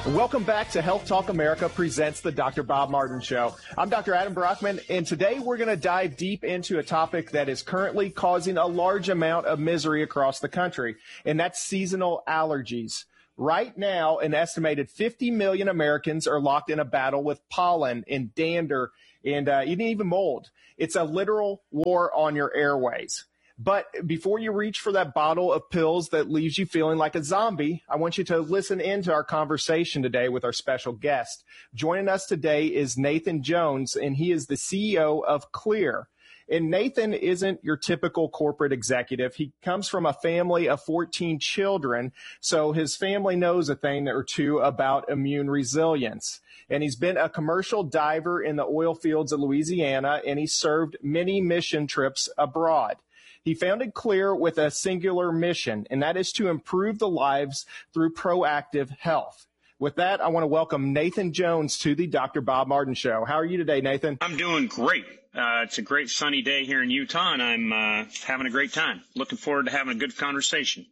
Welcome back to Health Talk America presents the Dr. Bob Martin Show. I'm Dr. Adam Brockman, and today we're going to dive deep into a topic that is currently causing a large amount of misery across the country, and that's seasonal allergies. Right now, an estimated 50 million Americans are locked in a battle with pollen and dander and even mold. It's a literal war on your airways. But before you reach for that bottle of pills that leaves you feeling like a zombie, I want you to listen into our conversation today with our special guest. Joining us today is Nathan Jones, and he is the CEO of Xlear. And Nathan isn't your typical corporate executive. He comes from a family of 14 children, so his family knows a thing or two about immune resilience. And he's been a commercial diver in the oil fields of Louisiana, and he served many mission trips abroad. He founded Xlear with a singular mission, and that is to improve the lives through proactive health. With that, I want to welcome Nathan Jones to the Dr. Bob Martin Show. How are you today, Nathan? I'm doing great. It's a great sunny day here in Utah, and I'm having a great time. Looking forward to having a good conversation.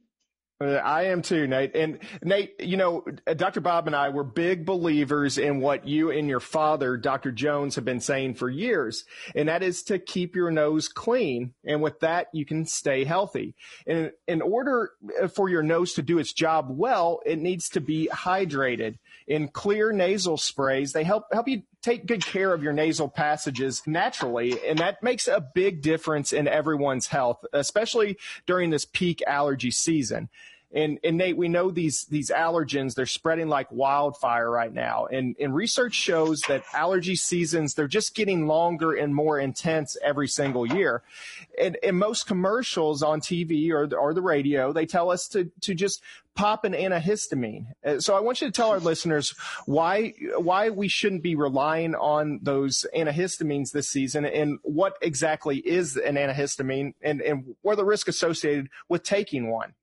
I am too, Nate. And Nate, you know, Dr. Bob and I were big believers in what you and your father, Dr. Jones, have been saying for years, and that is to keep your nose clean. And with that, you can stay healthy. And in order for your nose to do its job well, it needs to be hydrated. In Xlear nasal sprays, they help you take good care of your nasal passages naturally, and that makes a big difference in everyone's health, especially during this peak allergy season. And Nate, we know these allergens, they're spreading like wildfire right now. And research shows that allergy seasons, they're just getting longer and more intense every single year. And most commercials on TV or the radio, they tell us to just pop an antihistamine. So I want you to tell our listeners why we shouldn't be relying on those antihistamines this season, and what exactly is an antihistamine, and what are the risks associated with taking one.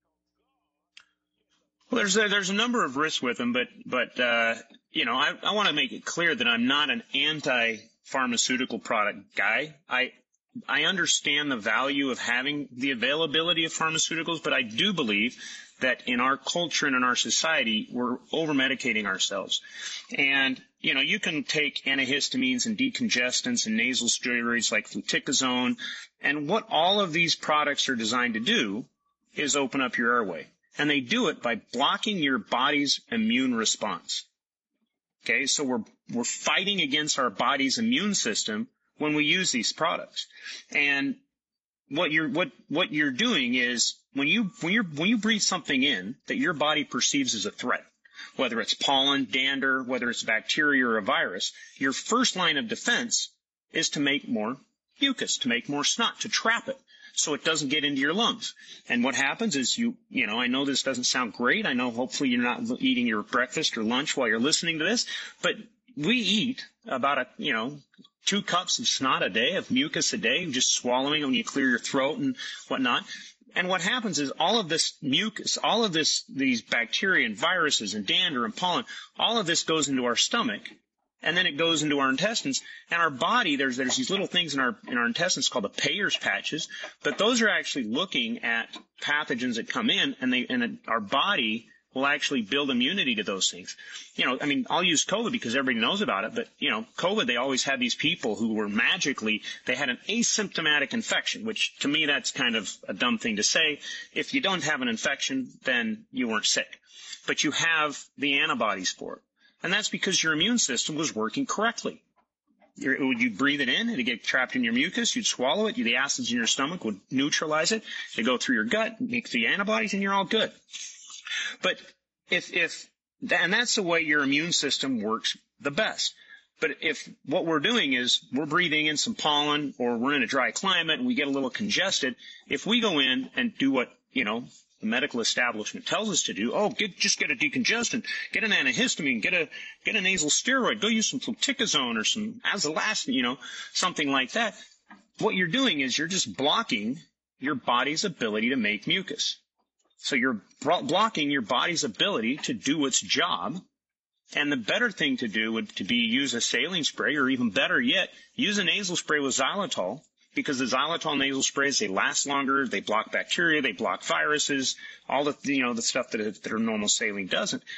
Well, there's a number of risks with them, but you know, I want to make it clear that I'm not an anti-pharmaceutical product guy. I understand the value of having the availability of pharmaceuticals, but I do believe that in our culture and in our society, we're over-medicating ourselves. And, you know, you can take antihistamines and decongestants and nasal steroids like fluticasone, and what all of these products are designed to do is open up your airway. And they do it by blocking your body's immune response. Okay, so we're fighting against our body's immune system when we use these products. And what you're doing is when you breathe something in that your body perceives as a threat, whether it's pollen, dander, whether it's bacteria or a virus, your first line of defense is to make more mucus, to make more snot, to trap it, so it doesn't get into your lungs. And what happens is you know, I know this doesn't sound great. I know hopefully you're not eating your breakfast or lunch while you're listening to this, but we eat about 2 cups of snot a day, of mucus a day, just swallowing when you clear your throat and whatnot. And what happens is all of this mucus, all of these bacteria and viruses and dander and pollen, all of this goes into our stomach. And then it goes into our intestines, and our body, there's these little things in our intestines called the Peyer's patches, but those are actually looking at pathogens that come in, and our body will actually build immunity to those things. You know, I mean, I'll use COVID because everybody knows about it, but, you know, COVID, they always had these people who were they had an asymptomatic infection, which to me, that's kind of a dumb thing to say. If you don't have an infection, then you weren't sick, but you have the antibodies for it. And that's because your immune system was working correctly. You'd breathe it in, it'd get trapped in your mucus, you'd swallow it, the acids in your stomach would neutralize it, it'd go through your gut, make the antibodies, and you're all good. But and that's the way your immune system works the best. But if what we're doing is we're breathing in some pollen, or we're in a dry climate and we get a little congested, if we go in and do what, you know, the medical establishment tells us to do, just get a decongestant, get an antihistamine, get a nasal steroid, go use some fluticasone or some azelastine, you know, something like that. What you're doing is you're just blocking your body's ability to make mucus. So you're blocking your body's ability to do its job. And the better thing to do would to be use a saline spray, or even better yet, use a nasal spray with xylitol. Because the xylitol nasal sprays, they last longer, they block bacteria, they block viruses, all the, you know, the stuff that a normal saline doesn't.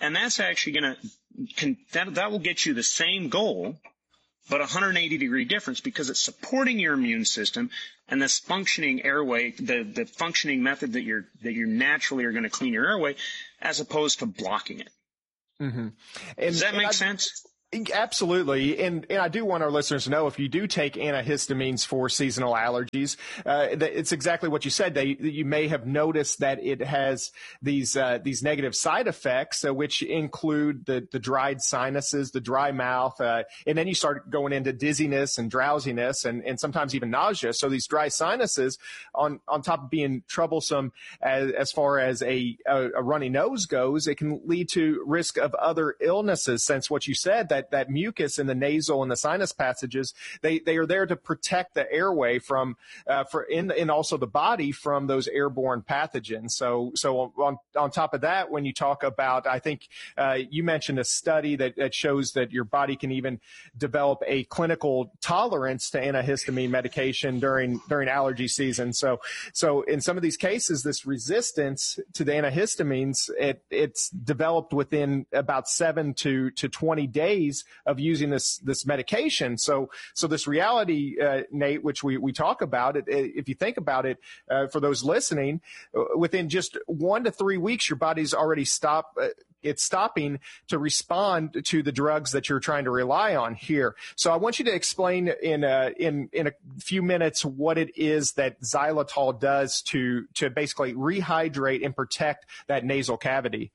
And that's actually that will get you the same goal, but 180-degree difference, because it's supporting your immune system and this functioning airway, the functioning method that you naturally are going to clean your airway, as opposed to blocking it. Mm-hmm. Does that make sense? Absolutely. And I do want our listeners to know, if you do take antihistamines for seasonal allergies, it's exactly what you said. You may have noticed that it has these negative side effects, which include the dried sinuses, the dry mouth, and then you start going into dizziness and drowsiness and sometimes even nausea. So these dry sinuses, on top of being troublesome as far as a runny nose goes, it can lead to risk of other illnesses, since what you said, that mucus in the nasal and the sinus passages, they are there to protect the airway and also the body from those airborne pathogens. So on top of that, when you talk about, I think you mentioned a study that shows that your body can even develop a clinical tolerance to antihistamine medication during allergy season. So in some of these cases, this resistance to the antihistamines, it's developed within about 7 to 20 days of using this medication. So this reality, Nate, which we talk about, if you think about it, for those listening, within just 1 to 3 weeks, your body's already stopping to respond to the drugs that you're trying to rely on here. So I want you to explain in a few minutes what it is that xylitol does to basically rehydrate and protect that nasal cavity.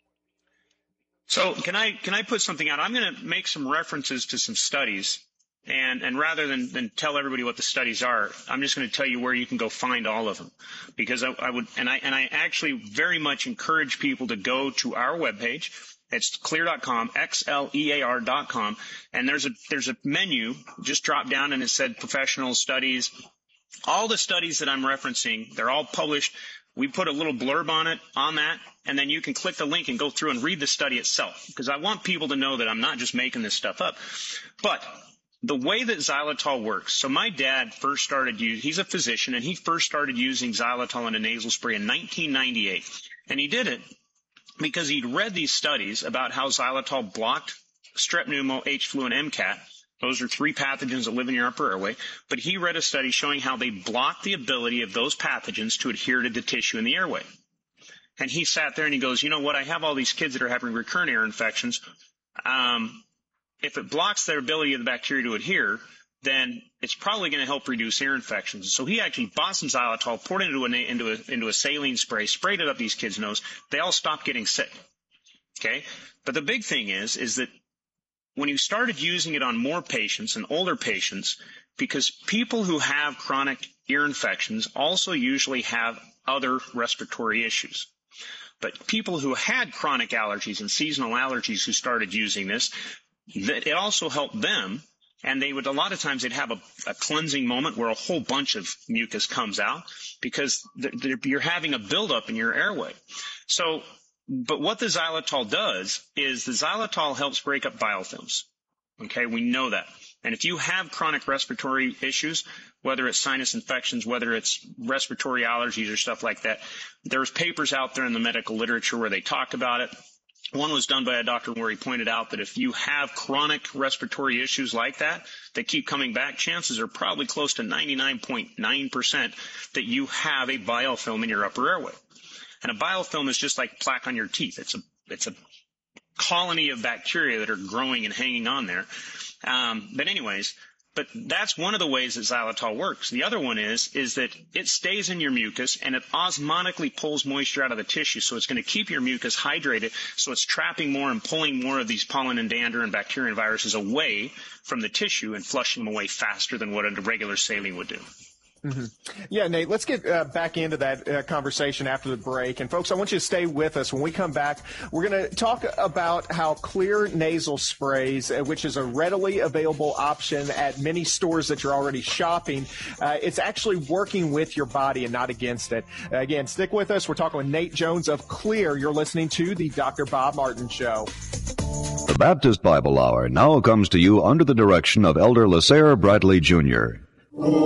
So can I put something out? I'm going to make some references to some studies, and rather than tell everybody what the studies are, I'm just going to tell you where you can go find all of them, because I actually very much encourage people to go to our webpage. It's xlear.com, XLEAR.com, and there's a menu. Just drop down and it said professional studies. All the studies that I'm referencing, they're all published. We put a little blurb on that, and then you can click the link and go through and read the study itself, because I want people to know that I'm not just making this stuff up. But the way that xylitol works, so my dad first started he's a physician, and he first started using xylitol in a nasal spray in 1998. And he did it because he'd read these studies about how xylitol blocked strep pneumo, H flu, and MCAT. Those are 3 pathogens that live in your upper airway. But he read a study showing how they block the ability of those pathogens to adhere to the tissue in the airway. And he sat there and he goes, you know what, I have all these kids that are having recurrent ear infections. If it blocks their ability of the bacteria to adhere, then it's probably going to help reduce ear infections. So he actually bought some xylitol, poured it into a saline spray, sprayed it up these kids' nose. They all stopped getting sick. Okay? But the big thing is that when you started using it on more patients and older patients, because people who have chronic ear infections also usually have other respiratory issues. But people who had chronic allergies and seasonal allergies who started using this, it also helped them. And a lot of times they'd have a cleansing moment where a whole bunch of mucus comes out because you're having a buildup in your airway. But what the xylitol does is the xylitol helps break up biofilms. Okay, we know that. And if you have chronic respiratory issues, whether it's sinus infections, whether it's respiratory allergies or stuff like that, there's papers out there in the medical literature where they talk about it. One was done by a doctor where he pointed out that if you have chronic respiratory issues like that keep coming back, chances are probably close to 99.9% that you have a biofilm in your upper airway. And a biofilm is just like plaque on your teeth. It's a colony of bacteria that are growing and hanging on there. But that's one of the ways that xylitol works. The other one is that it stays in your mucus and it osmotically pulls moisture out of the tissue. So it's going to keep your mucus hydrated. So it's trapping more and pulling more of these pollen and dander and bacteria and viruses away from the tissue and flushing them away faster than what a regular saline would do. Mm-hmm. Yeah, Nate, let's get back into that conversation after the break. And, folks, I want you to stay with us. When we come back, we're going to talk about how Xlear nasal sprays, which is a readily available option at many stores that you're already shopping, it's actually working with your body and not against it. Again, stick with us. We're talking with Nate Jones of Xlear. You're listening to the Dr. Bob Martin Show. The Baptist Bible Hour now comes to you under the direction of Elder LaSare Bradley Jr.